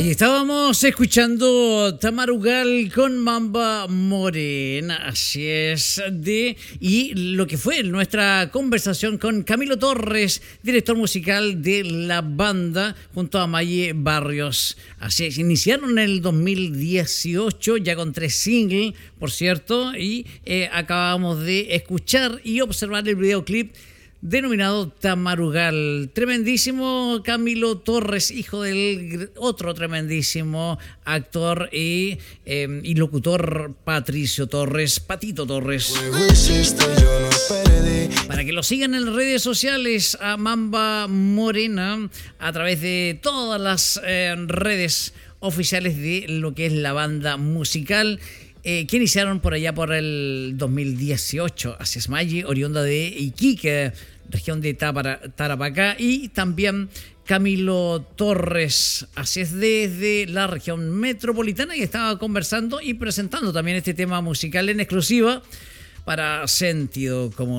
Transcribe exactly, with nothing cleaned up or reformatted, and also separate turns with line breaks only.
Ahí estábamos escuchando Tamarugal con Mamba Morena, así es, de y lo que fue nuestra conversación con Camilo Torres, director musical de la banda, junto a Maye Barrios. Así es, iniciaron en el dos mil dieciocho, ya con tres singles, por cierto, y eh, acabamos de escuchar y observar el videoclip denominado Tamarugal. Tremendísimo Camilo Torres, hijo del otro tremendísimo actor y, eh, y locutor Patricio Torres, Patito Torres. Para que lo sigan en las redes sociales a Mamba Morena a través de todas las eh, redes oficiales de lo que es la banda musical. Eh, que iniciaron por allá por el dos mil dieciocho, así es, Maye, oriunda de Iquique, región de Tapara, Tarapacá, y también Camilo Torres, así es, desde la región metropolitana, y estaba conversando y presentando también este tema musical en exclusiva para Sentido Común.